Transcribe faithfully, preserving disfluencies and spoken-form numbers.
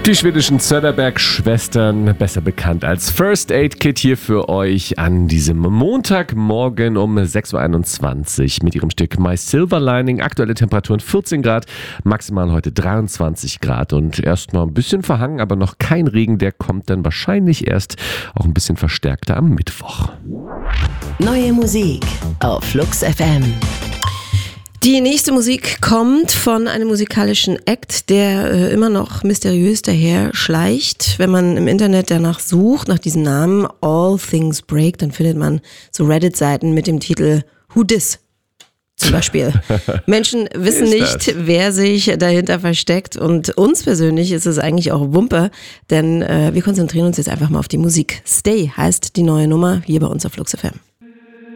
Die schwedischen Söderberg-Schwestern, besser bekannt als First Aid Kit, hier für euch an diesem Montagmorgen um sechs Uhr einundzwanzig mit ihrem Stück My Silver Lining. Aktuelle Temperaturen vierzehn Grad, maximal heute dreiundzwanzig Grad und erstmal ein bisschen verhangen, aber noch kein Regen, der kommt dann wahrscheinlich erst auch ein bisschen verstärkter am Mittwoch. Neue Musik auf Flux F M. Die nächste Musik kommt von einem musikalischen Act, der äh, immer noch mysteriös daher schleicht. Wenn man im Internet danach sucht, nach diesem Namen All Things Break, dann findet man so Reddit-Seiten mit dem Titel Who Dis? Zum Beispiel. Menschen wissen nicht, wer sich dahinter versteckt, und uns persönlich ist es eigentlich auch Wumpe, denn äh, wir konzentrieren uns jetzt einfach mal auf die Musik. Stay heißt die neue Nummer hier bei uns auf Flux F M.